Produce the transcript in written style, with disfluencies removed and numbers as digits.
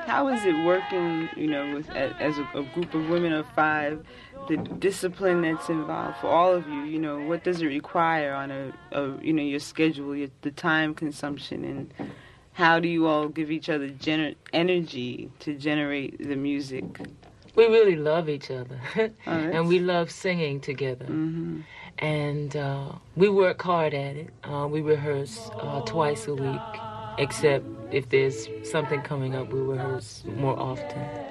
How is it working, with as a group of women of five, the discipline that's involved for all of you? What does it require on your schedule, the time consumption, and how do you all give each other energy to generate the music? We really love each other, Oh, and we love singing together. Mm-hmm. And we work hard at it. We rehearse twice a week, except if there's something coming up, we rehearse more often.